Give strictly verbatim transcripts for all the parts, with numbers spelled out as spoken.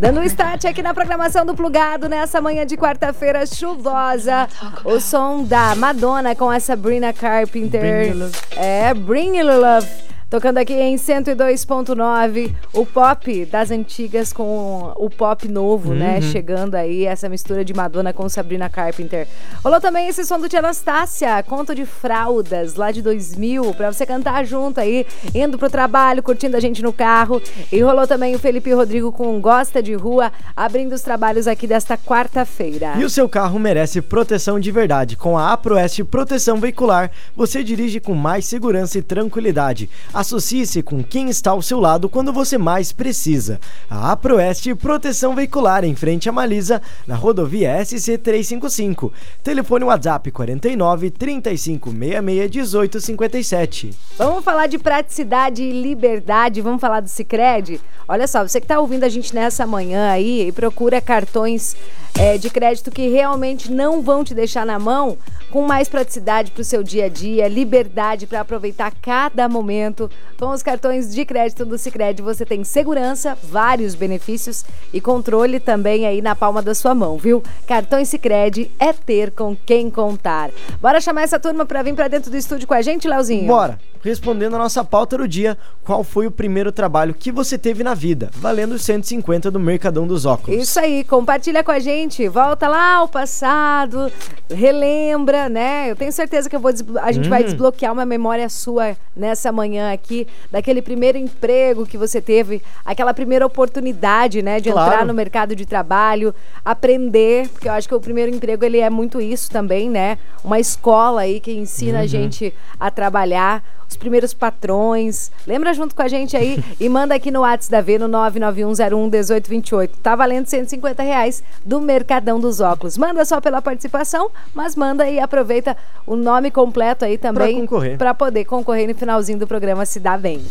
Dando um start aqui na programação do Plugado nessa manhã de quarta-feira chuvosa. O som da Madonna com a Sabrina Carpenter. Bring Love. É, Bring Love. Tocando aqui em cento e dois ponto nove, o pop das antigas com o pop novo, uhum. né? Chegando aí, essa mistura de Madonna com Sabrina Carpenter. Rolou também esse som do Tia Anastácia, Conto de Fraldas, lá de dois mil, pra você cantar junto aí, indo pro trabalho, curtindo a gente no carro. E rolou também o Felipe Rodrigo com Gosta de Rua, abrindo os trabalhos aqui desta quarta-feira. E o seu carro merece proteção de verdade. Com a APROEST Proteção Veicular, você dirige com mais segurança e tranquilidade. Associe-se com quem está ao seu lado quando você mais precisa. A APROEST Proteção Veicular, em frente a Malisa, na rodovia S C trezentos e cinquenta e cinco. Telefone WhatsApp quarenta e nove, trinta e cinco, sessenta e seis, dezoito cinquenta e sete. Vamos falar de praticidade e liberdade, vamos falar do Sicredi? Olha só, você que está ouvindo a gente nessa manhã aí e procura cartões é, de crédito que realmente não vão te deixar na mão, com mais praticidade para o seu dia a dia, liberdade para aproveitar cada momento. Com os cartões de crédito do Sicredi, você tem segurança, vários benefícios e controle também aí na palma da sua mão, viu? Cartões Sicredi é ter com quem contar. Bora chamar essa turma para vir para dentro do estúdio com a gente, Leozinho? Bora! Respondendo a nossa pauta do dia, qual foi o primeiro trabalho que você teve na vida? Valendo os cento e cinquenta do Mercadão dos Óculos. Isso aí, compartilha com a gente, volta lá ao passado, relembra, né? Eu tenho certeza que eu vou des... a gente hum. vai desbloquear uma memória sua nessa manhã aqui, daquele primeiro emprego que você teve, aquela primeira oportunidade, né, de claro. entrar no mercado de trabalho, aprender, porque eu acho que o primeiro emprego, ele é muito isso também, né? Uma escola aí que ensina uhum. a gente a trabalhar, os primeiros patrões. Lembra junto com a gente aí e manda aqui no WhatsApp da V no nove nove um zero um um oito dois oito. Tá valendo cento e cinquenta reais do Mercadão dos Óculos. Manda só pela participação, mas manda e aproveita o nome completo aí também pra concorrer, pra poder concorrer no finalzinho do programa Se Dá Bem.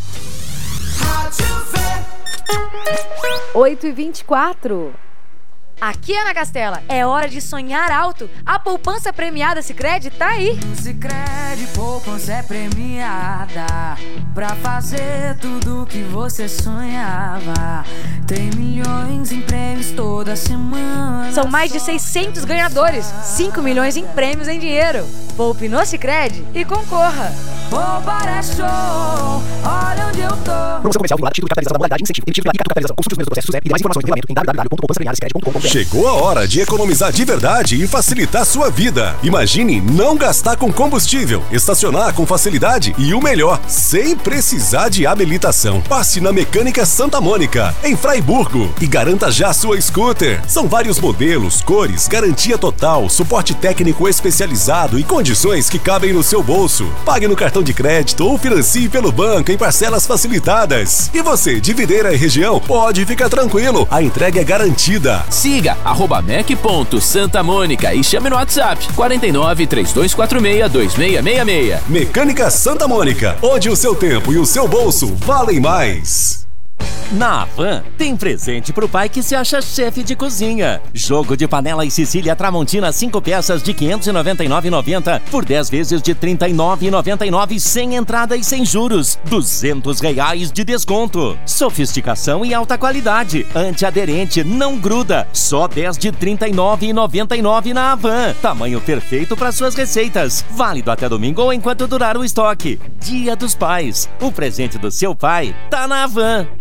oito e vinte e quatro. Aqui, Ana Castela, é hora de sonhar alto. A poupança premiada Sicredi tá aí. Sicredi, poupança é premiada pra fazer tudo que você sonhava. Tem milhões em prêmios toda semana. São mais de seiscentos ganhadores, cinco milhões em prêmios em dinheiro. Poupe no Sicredi e concorra. Poupar é show, olha onde eu tô. Promoção comercial vinculada, título de capitalização da modalidade incentivo. Emitido pela Capitalização. Consulte os meus processos e mais informações no regulamento em w w w ponto poupança premiada sicredi ponto com ponto b r. Chegou a hora de economizar de verdade e facilitar sua vida. Imagine não gastar com combustível, estacionar com facilidade e o melhor, sem precisar de habilitação. Passe na Mecânica Santa Mônica, em Fraiburgo, e garanta já sua scooter. São vários modelos, cores, garantia total, suporte técnico especializado e condições que cabem no seu bolso. Pague no cartão de crédito ou financie pelo banco em parcelas facilitadas. E você, de Videira e região, pode ficar tranquilo, a entrega é garantida. Siga arroba mec ponto Santa Mônica e chame no WhatsApp quarenta e nove, três dois quatro seis, dois seis seis seis. Mecânica Santa Mônica, onde o seu tempo e o seu bolso valem mais. Na Havan, tem presente pro pai que se acha chefe de cozinha. Jogo de panela e Sicília Tramontina cinco peças de quinhentos e noventa e nove reais e noventa centavos por dez vezes de trinta e nove reais e noventa e nove centavos sem entrada e sem juros. duzentos reais de desconto. Sofisticação e alta qualidade. Antiaderente, não gruda. Só dez de trinta e nove reais e noventa e nove centavos na Havan. Tamanho perfeito para suas receitas. Válido até domingo ou enquanto durar o estoque. Dia dos Pais. O presente do seu pai tá na Havan.